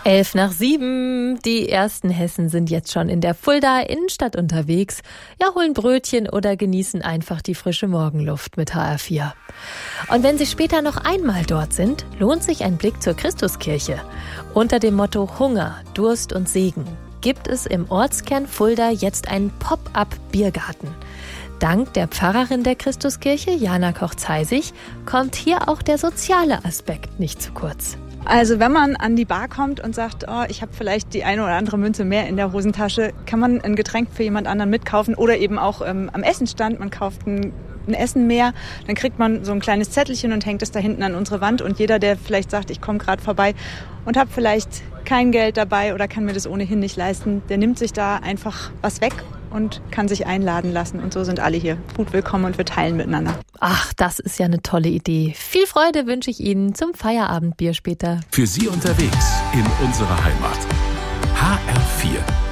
6:11. Die ersten Hessen sind jetzt schon in der Fuldaer Innenstadt unterwegs. Ja, holen Brötchen oder genießen einfach die frische Morgenluft mit HR4. Und wenn Sie später noch einmal dort sind, lohnt sich ein Blick zur Christuskirche. Unter dem Motto Hunger, Durst und Segen gibt es im Ortskern Fulda jetzt einen Pop-up-Biergarten. Dank der Pfarrerin der Christuskirche, Jana Koch-Zeisig, kommt hier auch der soziale Aspekt nicht zu kurz. Also wenn man an die Bar kommt und sagt, oh, ich habe vielleicht die eine oder andere Münze mehr in der Hosentasche, kann man ein Getränk für jemand anderen mitkaufen oder eben auch am Essenstand, man kauft ein Essen mehr, dann kriegt man so ein kleines Zettelchen und hängt es da hinten an unsere Wand und jeder, der vielleicht sagt, ich komme gerade vorbei und habe vielleicht kein Geld dabei oder kann mir das ohnehin nicht leisten, der nimmt sich da einfach was weg und kann sich einladen lassen. Und so sind alle hier gut willkommen und wir teilen miteinander. Ach, das ist ja eine tolle Idee. Viel Freude wünsche ich Ihnen zum Feierabendbier später. Für Sie unterwegs in unserer Heimat. HR4